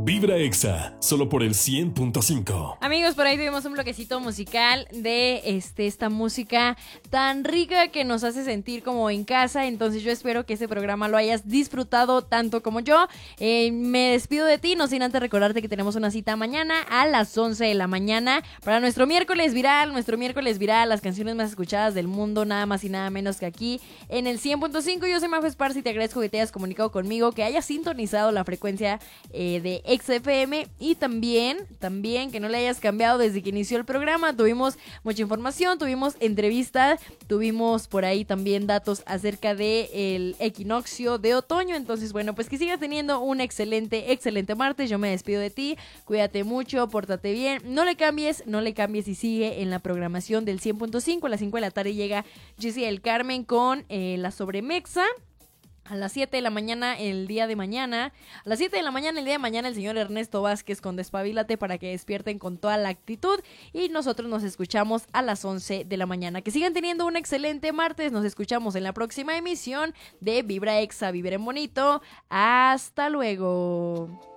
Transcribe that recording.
Vibra Exa, solo por el 100.5. Amigos, por ahí tuvimos un bloquecito musical de esta música tan rica que nos hace sentir como en casa. Entonces yo espero que este programa lo hayas disfrutado tanto como yo. Me despido de ti, no sin antes recordarte que tenemos una cita mañana a las 11 de la mañana para nuestro miércoles viral, las canciones más escuchadas del mundo, nada más y nada menos que aquí en el 100.5. Yo soy Majo Esparza y te agradezco que te hayas comunicado conmigo, que hayas sintonizado la frecuencia de XFM y también que no le hayas cambiado desde que inició el programa. Tuvimos mucha información, tuvimos entrevistas, tuvimos por ahí también datos acerca del equinoccio de otoño. Entonces, bueno, pues que sigas teniendo un excelente martes. Yo me despido de ti, cuídate mucho, pórtate bien, no le cambies y sigue en la programación del 100.5. A las 5 de la tarde llega Jessie del Carmen con la Sobremexa. A las 7 de la mañana el día de mañana. A las 7 de la mañana el día de mañana el señor Ernesto Vázquez con Despabilate para que despierten con toda la actitud. Y nosotros nos escuchamos a las 11 de la mañana. Que sigan teniendo un excelente martes. Nos escuchamos en la próxima emisión de Vibra Exa. Vibren bonito. Hasta luego.